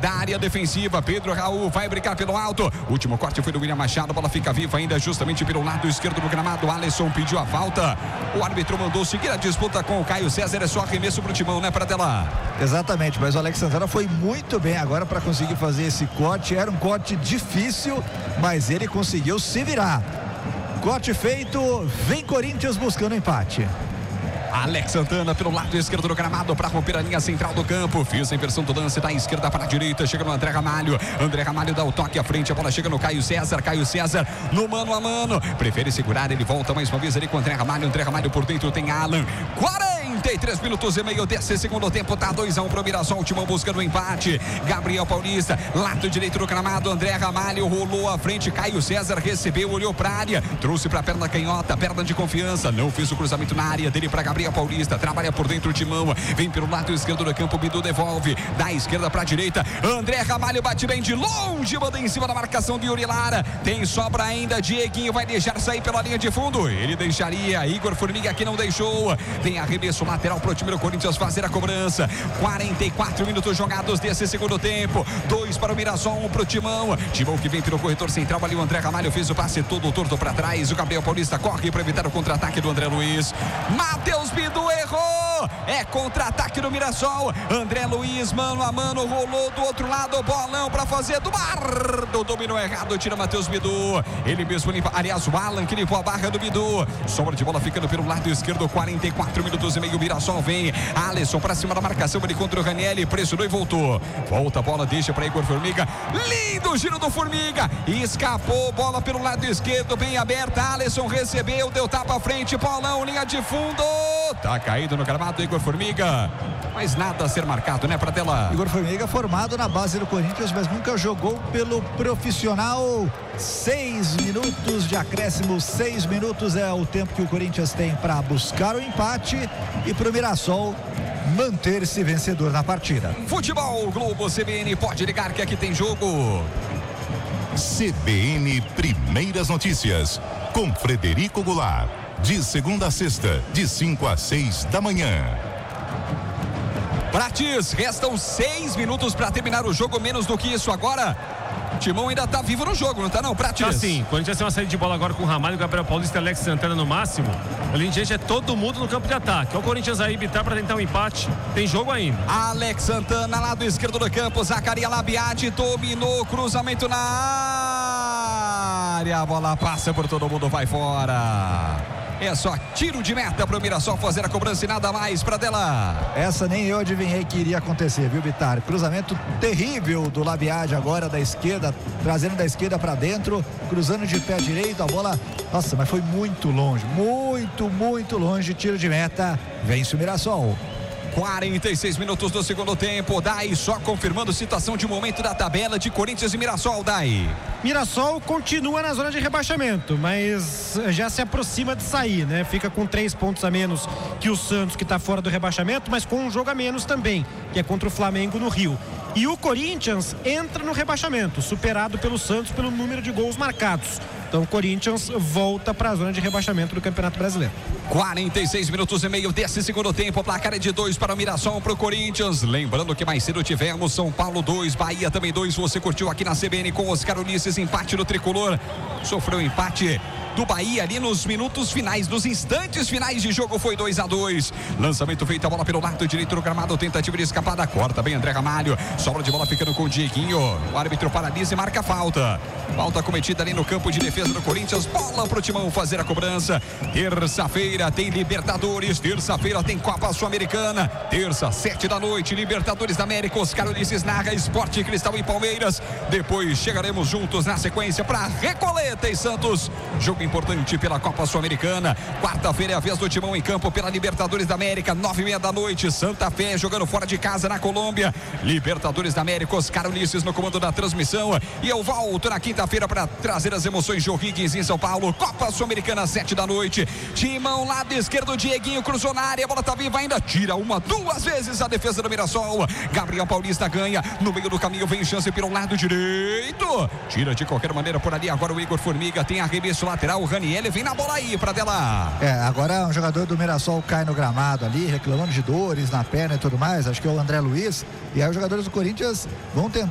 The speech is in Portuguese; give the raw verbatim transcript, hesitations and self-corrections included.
da área defensiva. Pedro Raul vai brincar pelo alto. Último corte foi do William Machado. A bola fica viva ainda justamente pelo lado esquerdo do gramado. Alisson pediu a falta. O árbitro mandou seguir a disputa com o Caio César. É só arremesso pro Timão, né, Pradella? Exatamente, mas o Alex Santana foi muito bem agora para conseguir fazer esse corte. Era um corte difícil, mas ele conseguiu se virar. Corte feito, vem Corinthians buscando empate. Alex Santana pelo lado esquerdo do gramado para romper a linha central do campo. Fiz a inversão do lance da esquerda para a direita. Chega no André Ramalho. André Ramalho dá o toque à frente. A bola chega no Caio César. Caio César no mano a mano. Prefere segurar. Ele volta mais uma vez ali com o André Ramalho. André Ramalho por dentro tem Alan. quarenta e três minutos e meio desse segundo tempo. Tá dois a um pro Mirassol. O Timão buscando o empate. Gabriel Paulista, lado direito do gramado. André Ramalho rolou à frente. Caio César recebeu, olhou para a área. Trouxe para a perna canhota. Perna de confiança. Não fez o cruzamento na área dele para Gabriel Paulista, trabalha por dentro o Timão, vem pelo lado esquerdo do campo, Bidu devolve, da esquerda para a direita, André Ramalho bate bem de longe, manda em cima da marcação de Yuri Lara, tem sobra ainda, Dieguinho vai deixar sair pela linha de fundo, ele deixaria, Igor Formiga que não deixou, tem arremesso lateral pro time do Corinthians fazer a cobrança, quarenta e quatro minutos jogados desse segundo tempo, dois para o Mirassol, um pro Timão, Timão que vem pelo corredor central, ali o André Ramalho fez o passe todo torto para trás, o Gabriel Paulista corre para evitar o contra-ataque do André Luiz, Matheus Bidu errou, é contra-ataque do Mirassol, André Luiz mano a mano, rolou do outro lado, bolão para fazer do mar, do domínio errado, tira Matheus Bidu, ele mesmo limpa, aliás o Alan que limpou a barra do Bidu, sobra de bola ficando pelo lado esquerdo, quarenta e quatro minutos e meio, o Mirassol vem, Alisson para cima da marcação, ele contra o Ranieri, pressionou e voltou, volta a bola, deixa para Igor Formiga, lindo giro do Formiga, escapou, bola pelo lado esquerdo, bem aberta, Alisson recebeu, deu tapa à frente, bolão, linha de fundo, tá caído no gramado Igor Formiga, mas nada a ser marcado, né, Pradella? Igor Formiga formado na base do Corinthians, mas nunca jogou pelo profissional. Seis minutos de acréscimo, seis minutos é o tempo que o Corinthians tem para buscar o empate e para o Mirassol manter-se vencedor na partida. Futebol Globo C B N, pode ligar que aqui tem jogo. C B N Primeiras Notícias, com Frederico Goulart. De segunda a sexta, de cinco a seis da manhã. Prates, restam seis minutos para terminar o jogo, menos do que isso agora. Timão ainda tá vivo no jogo, não tá não, Prates? Tá sim, quando a gente tem uma saída de bola agora com o Ramalho, Gabriel Paulista e Alex Santana no máximo, ali em diante é todo mundo no campo de ataque. Olha o Corinthians aí bitar para tentar um empate, tem jogo ainda. Alex Santana, lado esquerdo do campo, Zacaria Labiati dominou, cruzamento na área, a bola passa por todo mundo, vai fora. É só tiro de meta para o Mirassol fazer a cobrança e nada mais, Pradella. Essa nem eu adivinhei que iria acontecer, viu, Bitar? Cruzamento terrível do Labiade agora da esquerda, trazendo da esquerda para dentro, cruzando de pé direito, a bola, nossa, mas foi muito longe, muito, muito longe, tiro de meta, vence o Mirassol. quarenta e seis minutos do segundo tempo, Dai só confirmando situação de momento da tabela de Corinthians e Mirassol, Dai. Mirassol continua na zona de rebaixamento, mas já se aproxima de sair, né? Fica com três pontos a menos que o Santos, que está fora do rebaixamento, mas com um jogo a menos também, que é contra o Flamengo no Rio. E o Corinthians entra no rebaixamento, superado pelo Santos pelo número de gols marcados. Então o Corinthians volta para a zona de rebaixamento do Campeonato Brasileiro. quarenta e seis minutos e meio desse segundo tempo, placar é de dois para o Mirassol, para o Corinthians. Lembrando que mais cedo tivemos São Paulo dois, Bahia também dois. Você curtiu aqui na C B N com Oscar Ulisses, empate do Tricolor. Sofreu empate do Bahia ali nos minutos finais, nos instantes finais de jogo, foi dois a dois. Lançamento feito, a bola pelo lado direito do gramado, tentativa de escapada, corta bem André Ramalho, sobra de bola ficando com o Dieguinho, o árbitro paralisa e marca falta. Falta cometida ali no campo de defesa do Corinthians, bola pro Timão fazer a cobrança. Terça-feira tem Libertadores, terça-feira tem Copa Sul-Americana, terça, sete da noite, Libertadores da América, Oscar Ulisses narra Sport Cristal e Palmeiras. Depois chegaremos juntos na sequência para Recoleta e Santos, jogo importante pela Copa Sul-Americana. Quarta-feira é a vez do Timão em campo pela Libertadores da América, nove e meia da noite, Santa Fé jogando fora de casa na Colômbia. Libertadores da América, Oscar Ulisses no comando da transmissão, e eu volto na quinta-feira para trazer as emoções de O'Higgins em São Paulo. Copa Sul-Americana, sete da noite, Timão lado esquerdo, Dieguinho cruzou na área, a bola tá viva ainda, tira uma, duas vezes a defesa do Mirassol. Gabriel Paulista ganha, no meio do caminho vem chance pelo lado direito, tira de qualquer maneira por ali, agora o Igor Formiga tem arremesso lateral, o Ranieri vem na bola aí, Pradella. É, agora um jogador do Mirassol cai no gramado ali, reclamando de dores na perna e tudo mais, acho que é o André Luiz, e aí os jogadores do Corinthians vão tentar